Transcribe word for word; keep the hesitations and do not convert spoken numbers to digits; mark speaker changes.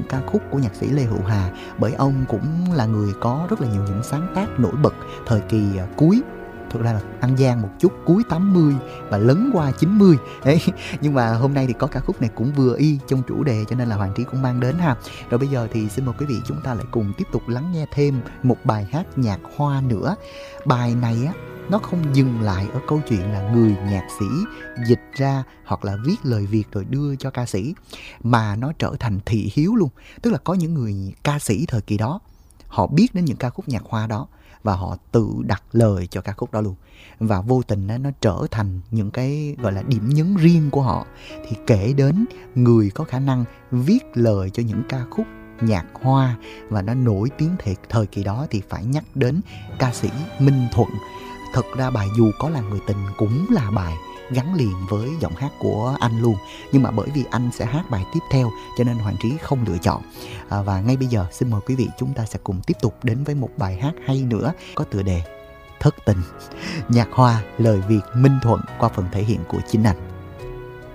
Speaker 1: ca khúc của nhạc sĩ Lê Hữu Hà, bởi ông cũng là người có rất là nhiều những sáng tác nổi bật thời kỳ cuối, thực ra là ăn gian một chút, cuối tám mươi và lấn qua chín mươi đấy. Nhưng mà hôm nay thì có ca khúc này cũng vừa y trong chủ đề, cho nên là Hoàng Trí cũng mang đến ha. Rồi bây giờ thì xin mời quý vị chúng ta lại cùng tiếp tục lắng nghe thêm một bài hát nhạc Hoa nữa. Bài này á, nó không dừng lại ở câu chuyện là người nhạc sĩ dịch ra hoặc là viết lời Việt rồi đưa cho ca sĩ, mà nó trở thành thị hiếu luôn. Tức là có những người ca sĩ thời kỳ đó, họ biết đến những ca khúc nhạc Hoa đó và họ tự đặt lời cho ca khúc đó luôn. Và vô tình nó trở thành những cái gọi là điểm nhấn riêng của họ. Thì kể đến người có khả năng viết lời cho những ca khúc nhạc Hoa và nó nổi tiếng thiệt thời kỳ đó thì phải nhắc đến ca sĩ Minh Thuận. Thật ra bài Dù Có Là Người Tình cũng là bài gắn liền với giọng hát của anh luôn. Nhưng mà bởi vì anh sẽ hát bài tiếp theo cho nên Hoàng Trí không lựa chọn. à, Và ngay bây giờ xin mời quý vị chúng ta sẽ cùng tiếp tục đến với một bài hát hay nữa có tựa đề Thất Tình. Nhạc Hoa, lời Việt Minh Thuận qua phần thể hiện của chính anh.